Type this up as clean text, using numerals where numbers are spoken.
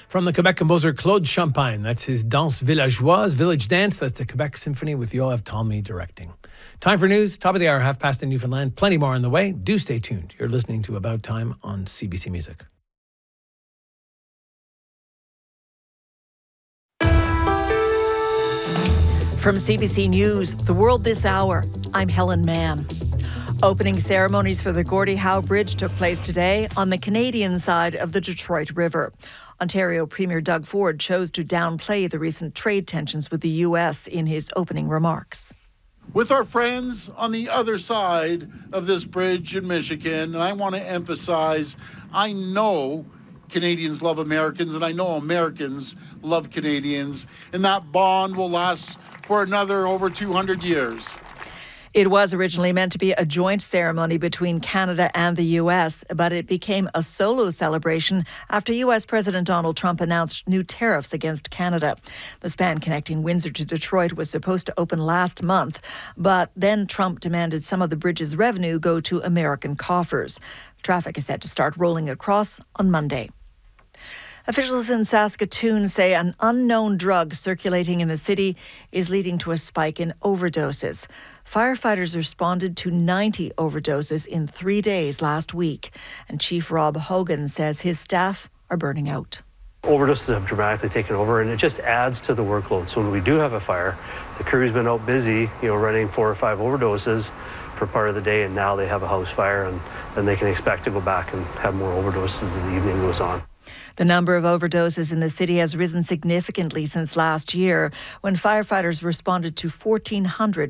From the Quebec composer Claude Champagne, that's his Danse Villageoise, Village Dance. That's the Quebec Symphony with Yoav Talmy directing. Time for news, top of the hour, 1:30 in Newfoundland. Plenty more on the way. Do stay tuned. You're listening to About Time on CBC Music. From CBC News, The World This Hour, I'm Helen Mann. Opening ceremonies for the Gordie Howe Bridge took place today on the Canadian side of the Detroit River. Ontario Premier Doug Ford chose to downplay the recent trade tensions with the U.S. in his opening remarks. With our friends on the other side of this bridge in Michigan, and I want to emphasize, I know Canadians love Americans, and I know Americans love Canadians, and that bond will last for another over 200 years. It was originally meant to be a joint ceremony between Canada and the U.S., but it became a solo celebration after U.S. President Donald Trump announced new tariffs against Canada. The span connecting Windsor to Detroit was supposed to open last month, but then Trump demanded some of the bridge's revenue go to American coffers. Traffic is set to start rolling across on Monday. Officials in Saskatoon say an unknown drug circulating in the city is leading to a spike in overdoses. Firefighters responded to 90 overdoses in 3 days last week, and Chief Rob Hogan says his staff are burning out. Overdoses have dramatically taken over, and it just adds to the workload. So when we do have a fire, the crew's been out busy, running 4 or 5 overdoses for part of the day, and now they have a house fire, and then they can expect to go back and have more overdoses as the evening goes on. The number of overdoses in the city has risen significantly since last year, when firefighters responded to 1,400